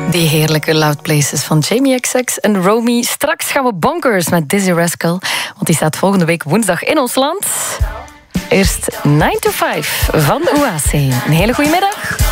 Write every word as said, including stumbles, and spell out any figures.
Die heerlijke Loud Places van Jamie X X en Romy. Straks gaan we bonkers met Dizzy Rascal, want die staat volgende week woensdag in ons land. Eerst nine to five van Oase. Een hele goede middag.